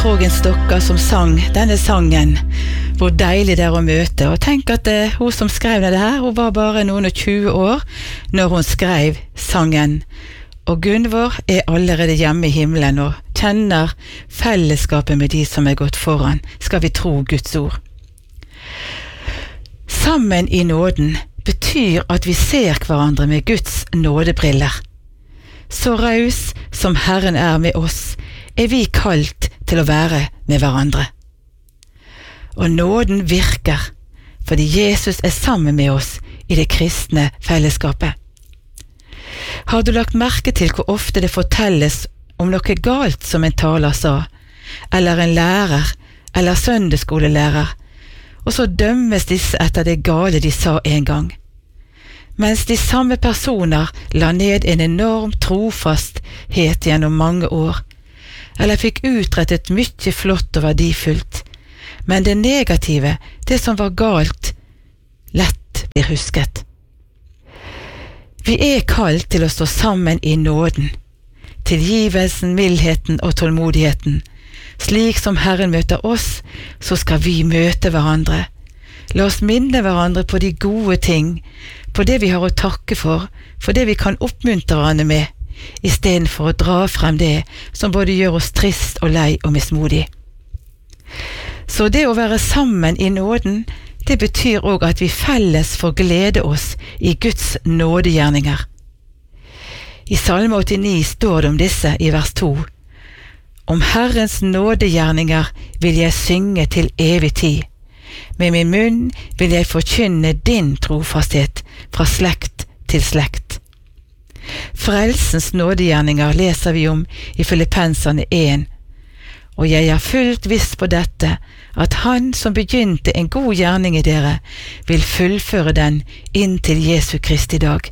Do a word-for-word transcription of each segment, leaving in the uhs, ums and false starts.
Krogen Stokka som sang denne sangen, hvor deilig det er å møte. Og tenk at det, hun som skrev det her, hun var bare noen og tjue år når hun skrev sangen. Og Gunvor er allerede hjemme i himmelen og kjenner fellesskapet med de som er gått foran, skal vi tro Guds ord. Sammen i nåden betyr at vi ser hverandre med Guds nådebriller. Så raus som Herren er med oss, er vi kalt til å være med hverandre. Og nåden virker, fordi Jesus er sammen med oss i det kristne fellesskapet. Har du lagt merke til hvor ofte det fortelles om noe galt som en taler sa, eller en lærer, eller søndagsskolelærer, og så dømmes disse etter det gale de sa en gang. Mens de samme personer la ned en enorm trofasthet gjennom mange år, eller fikk utrettet mye flott og verdifullt, men det negative, det som var galt, lett blir husket. Vi er kalt til å stå sammen i nåden, tilgivelsen, mildheten og tålmodigheten. Slik som Herren møter oss, så skal vi møte hverandre. La oss minne hverandre på de gode ting, på det vi har å takke for, for det vi kan oppmuntre hverandre med, i stedet for å dra frem det som både gjør oss trist og lei og mismodig. Så det å være sammen i nåden, det betyr også at vi felles får glede oss i Guds nådegjerninger. I Salme åttini står det om disse i vers to. Om Herrens nådegjerninger vil jeg synge til evig tid. Med min munn vil jeg forkynne din trofasthet fra slekt til slekt. Frelsens nådegjerninger leser vi om i Filippenserne en, og jeg er fullt viss på dette, at han som begynte en god gjerning i dere, vil fullføre den inntil Jesu Kristi dag.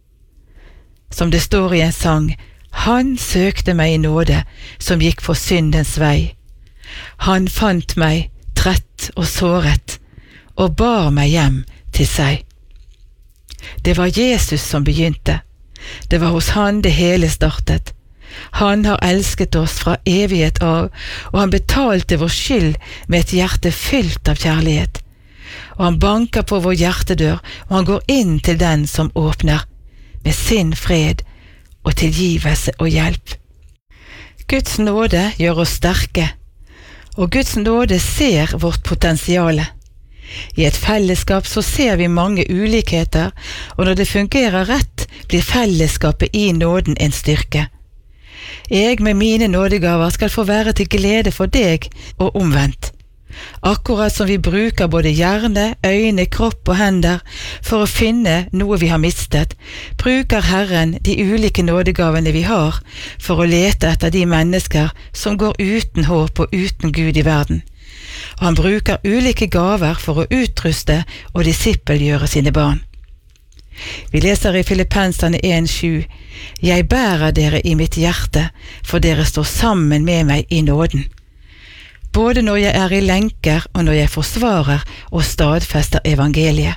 Som det står i en sang, han søkte meg i nåde, som gikk for syndens vei. Han fant meg trett og såret, og bar meg hjem til seg. Det var Jesus som begynte. Det var hos han det hele startet. Han har elsket oss fra evighet av, og han betalte vår skyld med et hjerte fylt av kjærlighet. Og han banker på vår hjertedør, og han går inn til den som åpner, med sin fred og tilgivelse og hjelp. Guds nåde gjør oss sterke, og Guds nåde ser vårt potensiale. I et fellesskap så ser vi mange ulikheter, og når det fungerer rett, blir fellesskapet i nåden en styrke. Jeg med mine nådegaver skal få være til glede for deg og omvendt. Akkurat som vi bruker både hjerne, øyne, kropp og hender for å finne noe vi har mistet, bruker Herren de ulike nådegavene vi har for å lete etter de mennesker som går uten håp og uten Gud i verden. Og han bruker ulike gaver for å utruste og disippelgjøre sine barn. Vi leser i Filippenserne en sju, «Jeg bærer dere i mitt hjerte, for dere står sammen med meg i nåden. Både når jeg er i lenker og når jeg forsvarer og stadfester evangeliet.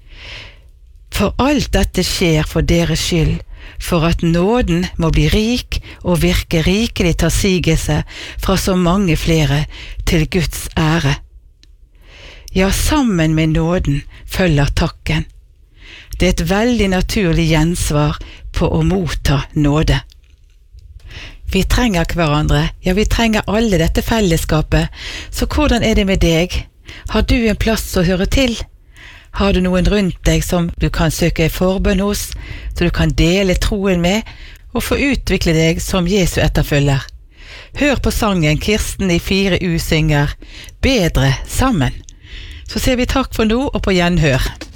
For alt dette skjer for deres skyld, for at nåden må bli rik og virke rikelig tassigelse fra så mange flere til Guds ære. Ja, sammen med nåden følger takken. Det er et veldig naturlig gjensvar på å motta nåde. Vi trenger hverandre, ja, vi trenger alle dette fellesskapet, så hvordan er det med deg? Har du en plass å høre til? Har du noen rundt deg som du kan søke forbønn hos, så du kan dele troen med, og få utvikle deg som Jesu etterfølger? Hør på sangen Kirsten i fire U synger, «Bedre sammen». Så sier vi takk for nå og på gjenhør.